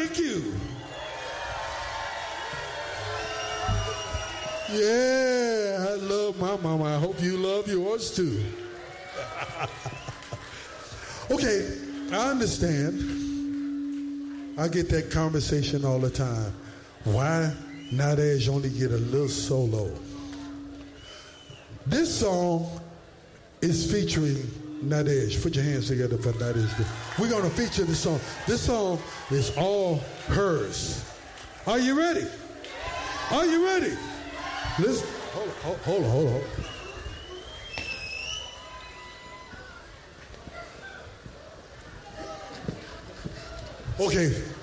Thank you. Yeah, I love my mama. I hope you love yours too. Okay, I understand. I get that conversation all the time. Why Nadej only get a little solo? This song is featuring Nadej. Put your hands together for Nadej. We're going to feature this song. This song is all hers. Are you ready? Are you ready? Listen. Hold on. Okay.